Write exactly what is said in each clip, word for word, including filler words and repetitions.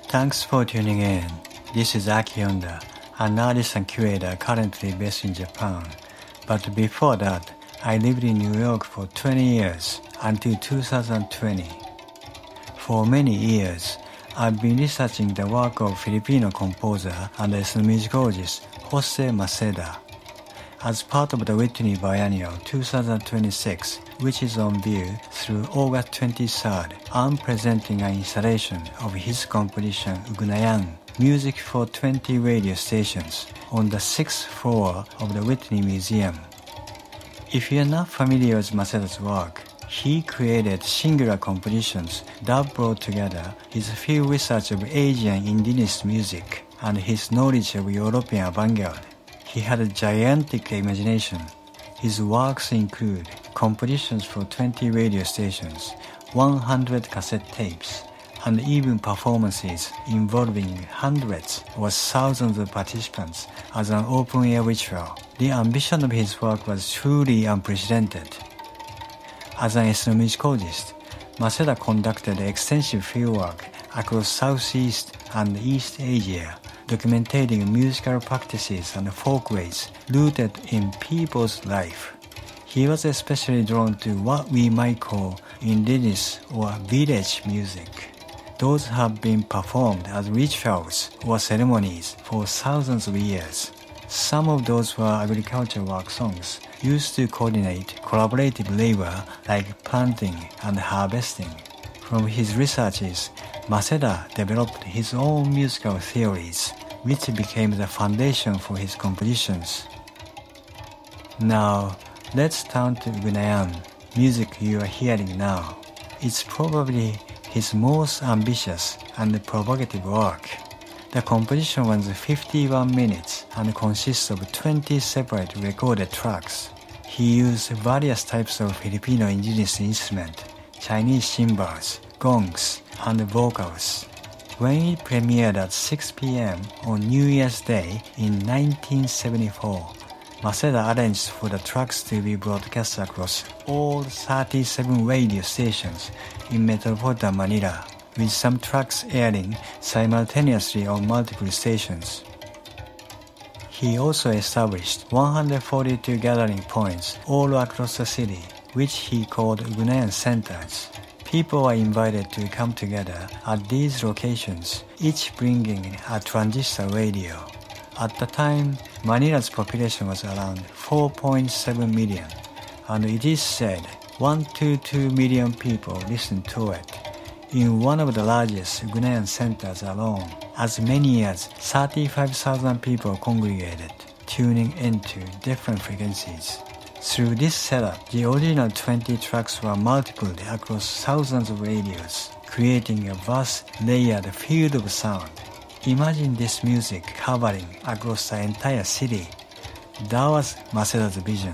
Thanks for tuning in. This is Aki Honda, an artist and curator currently based in Japan. But before that, I lived in New York for twenty years until two thousand twenty. For many years, I've been researching the work of Filipino composer and ethnomusicologist Jose Maceda. As part of the Whitney Biennial twenty twenty-six, which is on view through August twenty-third, I'm presenting an installation of his composition Ugnayan, Music for twenty radio stations, on the sixth floor of the Whitney Museum. If you're not familiar with Maceda's work, he created singular compositions that brought together his field research of Asian indigenous music and his knowledge of European avant-garde. He had a gigantic imagination. His works include compositions for twenty radio stations, one hundred cassette tapes, and even performances involving hundreds or thousands of participants as an open-air ritual. The ambition of his work was truly unprecedented. As an ethnomusicologist, Maceda conducted extensive fieldwork across Southeast and East Asia, documenting musical practices and folkways rooted in people's life. He was especially drawn to what we might call indigenous or village music. Those have been performed as rituals or ceremonies for thousands of years. Some of those were agricultural work songs used to coordinate collaborative labor like planting and harvesting. From his researches, Maceda developed his own musical theories, which became the foundation for his compositions. Now, let's turn to Ugnayan, music you are hearing now. It's probably his most ambitious and provocative work. The composition runs fifty-one minutes and consists of twenty separate recorded tracks. He used various types of Filipino indigenous instruments, Chinese cymbals, gongs, and vocals. When it premiered at six p.m. on New Year's Day in nineteen seventy-four, Maceda arranged for the tracks to be broadcast across all thirty-seven radio stations in metropolitan Manila, with some tracks airing simultaneously on multiple stations. He also established one hundred forty-two gathering points all across the city, which he called Ugnayan centers. People are invited to come together at these locations, each bringing a transistor radio. At the time, Manila's population was around four point seven million, and it is said one to two million people listened to it. In one of the largest Ugnayan centers alone, as many as thirty-five thousand people congregated, tuning into different frequencies. Through this setup, the original twenty tracks were multiplied across thousands of radios, creating a vast layered field of sound. Imagine this music covering across the entire city. That was Maceda's vision.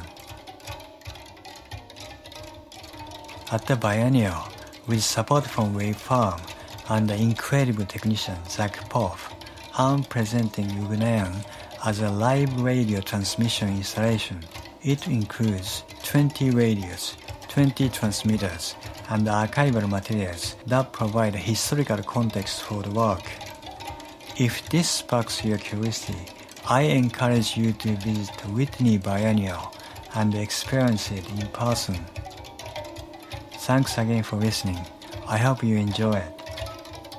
At the Biennial, with support from Wave Farm and the incredible technician Zach Poff, I'm presenting Ugnayan as a live radio transmission installation. It includes twenty radios, twenty transmitters, and archival materials that provide historical context for the work. If this sparks your curiosity, I encourage you to visit Whitney Biennial and experience it in person. Thanks again for listening. I hope you enjoy it.